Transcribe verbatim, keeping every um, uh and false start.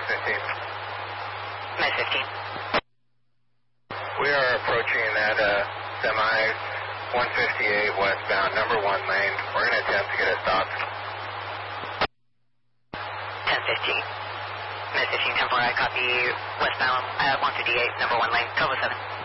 fifteen. Med fifteen. We are approaching that uh, semi one fifty-eight westbound, number one lane. We're going to attempt to get it stopped. ten fifteen. Med fifteen, ten four, I copy westbound at one fifty-eight, number one lane, Cova seven.